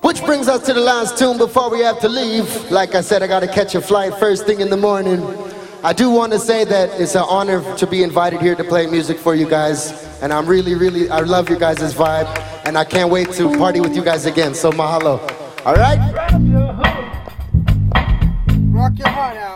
Which brings us to the last tune before we have to leave. Like I said, I gotta catch a flight first thing in the morning. I do want to say that it's an honor to be invited here to play music for you guys. And I'm really, I love you guys' vibe. And I can't wait to party with you guys again. So mahalo. All right?